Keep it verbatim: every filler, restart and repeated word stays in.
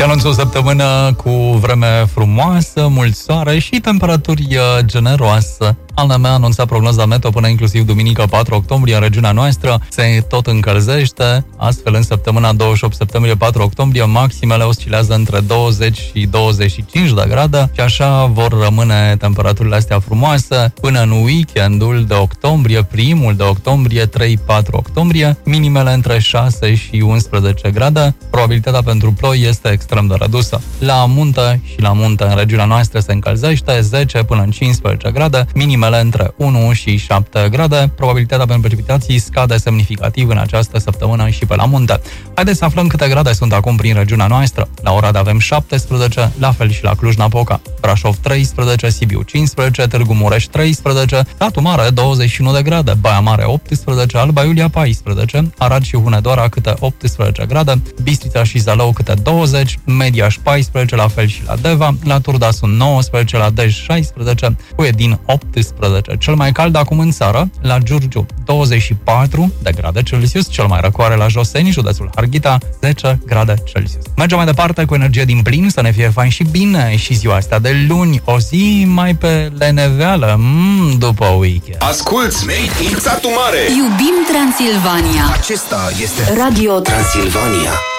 Se anunță o săptămână cu vreme frumoasă, mult soare și temperaturi generoase. Ana mea anunța prognoza meteo până inclusiv duminică patru octombrie în regiunea noastră. Se tot încălzește, astfel în săptămâna douăzeci și opt septembrie patru octombrie maximele oscilează între douăzeci și douăzeci și cinci de grade și așa vor rămâne temperaturile astea frumoase până în weekendul de octombrie, primul de octombrie, trei patru octombrie, minimele între șase și unsprezece grade. Probabilitatea pentru ploi este extrem de redusă. La munte și la munte în regiunea noastră se încălzește zece până în cincisprezece grade, minimele între unu și șapte grade. Probabilitatea pentru precipitații scade semnificativ în această săptămână și pe la munte. Haideți să aflăm câte grade sunt acum prin regiunea noastră. La Oradea avem șaptesprezece, la fel și la Cluj-Napoca. Brașov treisprezece, Sibiu cincisprezece, Târgu Mureș treisprezece, Ratu Mare douăzeci și unu de grade, Baia Mare optsprezece, Alba Iulia paisprezece, Arad și Hunedoara câte optsprezece grade, Bistrița și Zalău câte douăzeci, Mediaș paisprezece, la fel și la Deva, la Turda sunt nouăsprezece, la Dej șaisprezece, Huedin optsprezece. Cel mai cald acum în țară, la Giurgiu douăzeci și patru de grade Celsius, cel mai răcoare la Joseni, județul Harghita, zece grade Celsius. Mergem mai departe cu energie din plin, să ne fie fain și bine și ziua asta de luni, o zi mai pe leneveală, mm, după weekend. Asculți Made in Satu Mare! Iubim Transilvania! Acesta este Radio Transilvania.